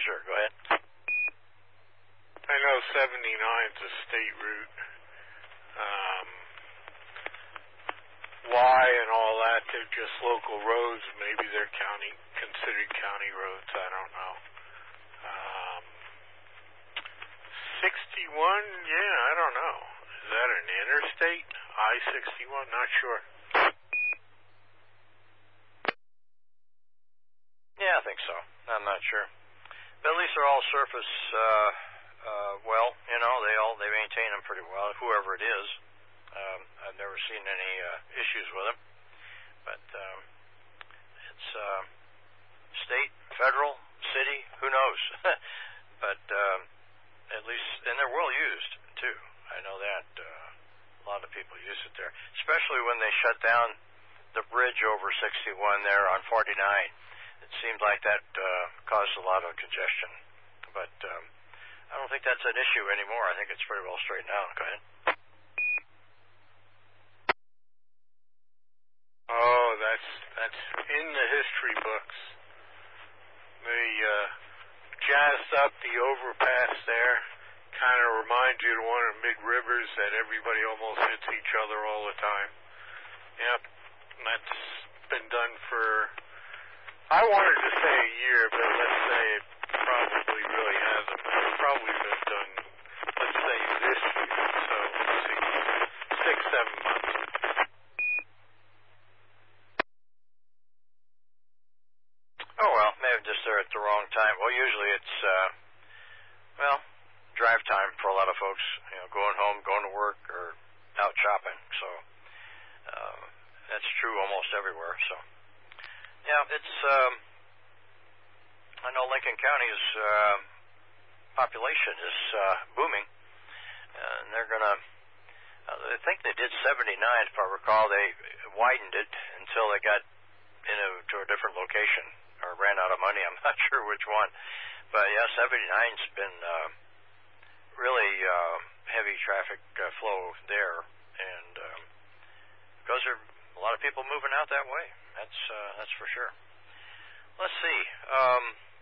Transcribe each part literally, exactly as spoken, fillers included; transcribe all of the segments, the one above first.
sure. Go ahead. I know seventy-nine is a state route. Um, why and all that, they're just local roads. Maybe they're county, considered county roads. I don't know. Um, sixty-one, yeah, I don't know. Is that an interstate? I sixty-one, not sure. Yeah, I think so. I'm not sure. But at least they're all surface, uh, uh, well, you know, they all, they maintain them pretty well, whoever it is. Um, I've never seen any, uh, issues with them. But, um, it's, uh, state, federal, city, who knows? But, um, at least, and they're well used, too. I know that, uh, a lot of people use it there. Especially when they shut down the bridge over sixty-one there on forty-nine. It seemed like that uh, caused a lot of congestion, but um, I don't think that's an issue anymore. I think it's pretty well straightened out. Go ahead. Oh, that's that's in the history books. They uh, jazzed up the overpass there. Kind of reminds you of one of the big rivers that everybody almost hits each other all the time. Yep, that's been done for... I wanted to say a year, but let's say it probably really hasn't. It's probably been done, let's say this year, so let's see, six, seven months. Oh, well, maybe just there at the wrong time. Well, usually it's, uh, well, drive time for a lot of folks, you know, going home, going to work, or out shopping. So uh, that's true almost everywhere, so. Yeah, it's, um, I know Lincoln County's uh, population is uh, booming, and they're going to, uh, I think they did seventy-nine, if I recall. They widened it until they got into to a different location, or ran out of money. I'm not sure which one. But, yeah, seventy-nine's been uh, really uh, heavy traffic uh, flow there, and um, because there are a lot of people moving out that way. That's uh, that's for sure. Let's see. Um,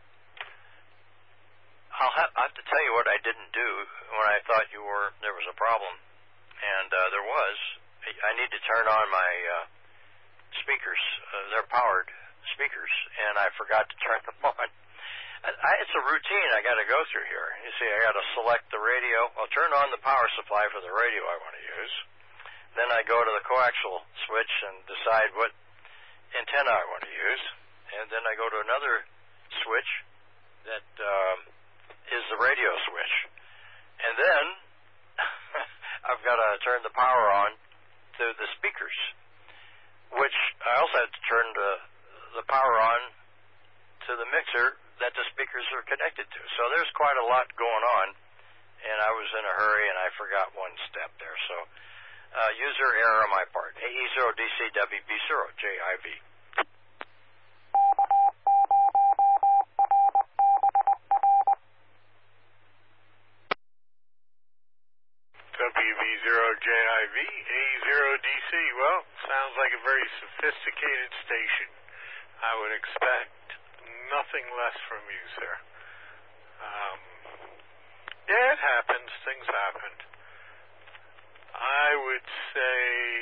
I'll have, I have to tell you what I didn't do when I thought you were there was a problem, and uh, there was. I need to turn on my uh, speakers. Uh, they're powered speakers, and I forgot to turn them on. I, I, it's a routine I got to go through here. You see, I got to select the radio. I'll turn on the power supply for the radio I want to use. Then I go to the coaxial switch and decide what antenna I want to use, and then I go to another switch that um, is the radio switch, and then I've got to turn the power on to the speakers, which I also have to turn the, the power on to the mixer that the speakers are connected to. So there's quite a lot going on, and I was in a hurry and I forgot one step there. So Uh, user error on my part. A E zero D C W B zero J I V. W B zero J I V, A E zero D C. Well, sounds like a very sophisticated station. I would expect nothing less from you, sir. Um, yeah, it happens. Things happen. I would say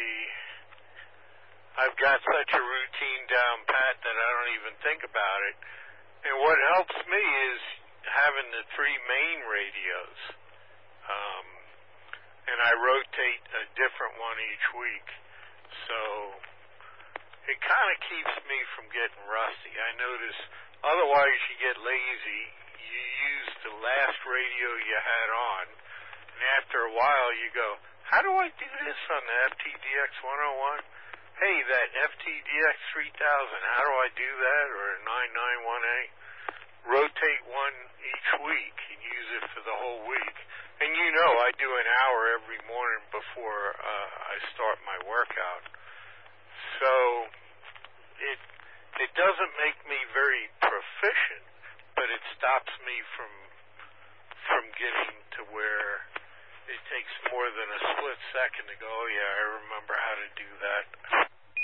I've got such a routine down pat that I don't even think about it. And what helps me is having the three main radios. Um, and I rotate a different one each week. So it kind of keeps me from getting rusty. I notice otherwise you get lazy. You use the last radio you had on. And after a while you go, how do I do this on the F T D X one oh one? Hey, that F T D X three thousand, how do I do that? Or nine ninety-one A? Rotate one each week and use it for the whole week. And you know I do an hour every morning before uh, I start my workout. So it it doesn't make me very proficient, but it stops me from from getting to where it takes more than a split second to go, oh yeah, I remember